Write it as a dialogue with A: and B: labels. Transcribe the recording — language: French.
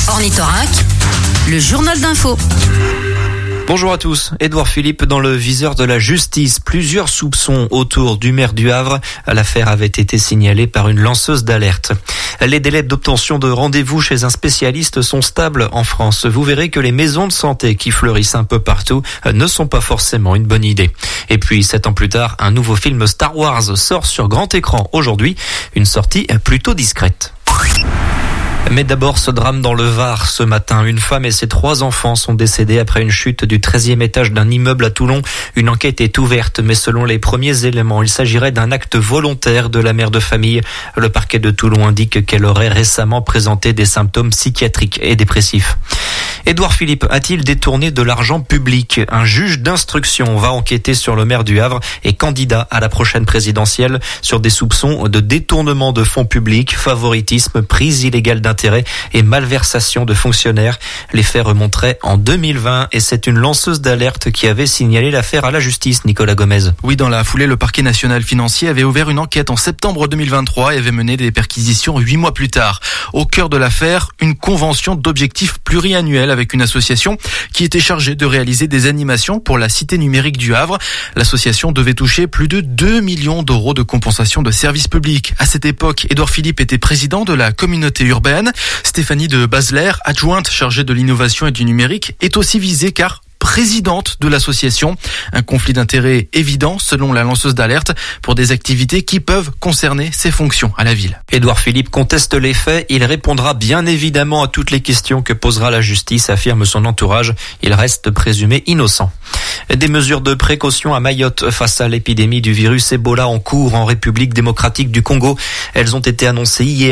A: Ornithorynque, le journal d'info.
B: Bonjour à tous. Édouard Philippe dans le viseur de la justice. Plusieurs soupçons autour du maire du Havre. L'affaire avait été signalée par une lanceuse d'alerte. Les délais d'obtention de rendez-vous chez un spécialiste sont stables en France. Vous verrez que les maisons de santé qui fleurissent un peu partout ne sont pas forcément une bonne idée. Et puis, 7 ans plus tard, un nouveau film Star Wars sort sur grand écran aujourd'hui. Une sortie plutôt discrète. Mais d'abord, ce drame dans le Var. Ce matin, une femme et ses 3 enfants sont décédés après une chute du 13e étage d'un immeuble à Toulon. Une enquête est ouverte, mais selon les premiers éléments, il s'agirait d'un acte volontaire de la mère de famille. Le parquet de Toulon indique qu'elle aurait récemment présenté des symptômes psychiatriques et dépressifs. Édouard Philippe a-t-il détourné de l'argent public? Un juge d'instruction va enquêter sur le maire du Havre et candidat à la prochaine présidentielle sur des soupçons de détournement de fonds publics, favoritisme, prise illégale d'intérêt et malversation de fonctionnaires. Les faits remonteraient en 2020 et c'est une lanceuse d'alerte qui avait signalé l'affaire à la justice, Nicolas Gomez.
C: Oui, dans la foulée, le parquet national financier avait ouvert une enquête en septembre 2023 et avait mené des perquisitions 8 mois plus tard. Au cœur de l'affaire, une convention d'objectifs pluriannuels avec une association qui était chargée de réaliser des animations pour la cité numérique du Havre. L'association devait toucher plus de 2 millions d'euros de compensation de services publics. À cette époque, Édouard Philippe était président de la communauté urbaine. Stéphanie de Basler, adjointe chargée de l'innovation et du numérique, est aussi visée car présidente de l'association. Un conflit d'intérêts évident selon la lanceuse d'alerte pour des activités qui peuvent concerner ses fonctions à la ville.
B: Édouard Philippe conteste les faits. Il répondra bien évidemment à toutes les questions que posera la justice, affirme son entourage. Il reste présumé innocent. Des mesures de précaution à Mayotte face à l'épidémie du virus Ebola en cours en République démocratique du Congo. Elles ont été annoncées hier.